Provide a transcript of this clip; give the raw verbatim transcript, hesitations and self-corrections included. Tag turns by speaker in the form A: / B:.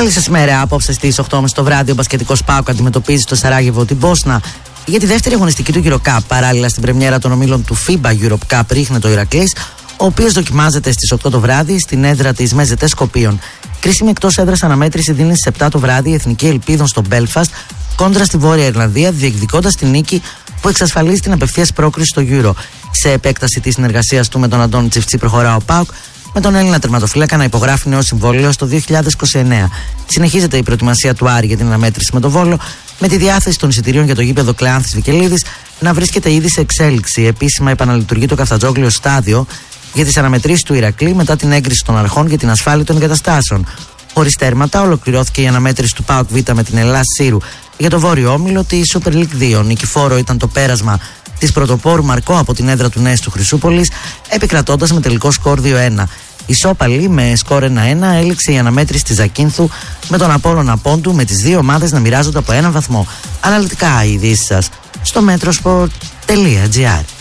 A: Καλή σας μέρα. Απόψε στις οκτώ και μισή το βράδυ, ο μπασκετικός ΠΑΟΚ αντιμετωπίζει στο Σαράγεβο την Μπόσνα για τη δεύτερη αγωνιστική του EuroCup. Παράλληλα, στην πρεμιέρα των ομίλων του φίμπα Europe Cup ρίχνει το Ηρακλής, ο οποίος δοκιμάζεται στις οκτώ το βράδυ στην έδρα της Μεζετέ Σκοπίων. Κρίσιμη εκτός έδρας αναμέτρηση δίνει στις επτά το βράδυ η Εθνική Ελπίδων στο Belfast κόντρα στη Βόρεια Ιρλανδία, διεκδικώντας την νίκη που εξασφαλίζει την απευθείας πρόκριση στο Euro. Σε επέκταση της συνεργασίας του με τον Αντώνη Τσιφτσί προχωρά ο ΠΑΟΚ, με τον Έλληνα τερματοφύλακα να υπογράφει νέο συμβόλαιο στο δύο χιλιάδες είκοσι εννέα. Συνεχίζεται η προετοιμασία του Άρη για την αναμέτρηση με τον Βόλο, με τη διάθεση των εισιτηρίων για το γήπεδο Κλεάνθης Βικελίδης να βρίσκεται ήδη σε εξέλιξη. Επίσημα επαναλειτουργεί το Καφτατζόγλιο στάδιο για τις αναμετρήσεις του Ηρακλή μετά την έγκριση των αρχών για την ασφάλεια των εγκαταστάσεων. Χωρίς τέρματα, ολοκληρώθηκε η αναμέτρηση του ΠΑΟΚ Β με την Ελλάς Σύρου για το βόρειο όμιλο τη Super League δύο. Νικηφόρο ήταν το πέρασμα της πρωτοπόρου Μαρκό από την έδρα του Νέας του Χρυσούπολης, επικρατώντας με τελικό σκορ δύο ένα. Ισόπαλη με σκορ ένα ένα έληξε η αναμέτρηση της Ζακίνθου με τον Απόλλωνα Πόντου, με τις δύο ομάδες να μοιράζονται από έναν βαθμό. Αναλυτικά οι ειδήσεις σας στο metrosport τελεία gr.